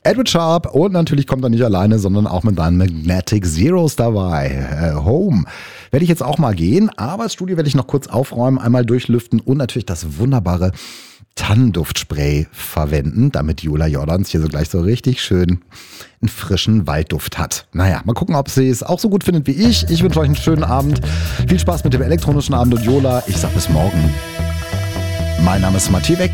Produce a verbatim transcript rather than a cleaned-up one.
Edward Sharp und natürlich kommt er nicht alleine, sondern auch mit seinen Magnetic Zeros dabei. Äh, Home werde ich jetzt auch mal gehen, aber das Studio werde ich noch kurz aufräumen, einmal durchlüften und natürlich das wunderbare Tannenduftspray verwenden, damit Julia Jordans hier so gleich so richtig schön einen frischen Waldduft hat. Naja, mal gucken, ob sie es auch so gut findet wie ich. Ich wünsche euch einen schönen Abend. Viel Spaß mit dem elektronischen Abend und Jola. Ich sag bis morgen. Mein Name ist Matthias Weck.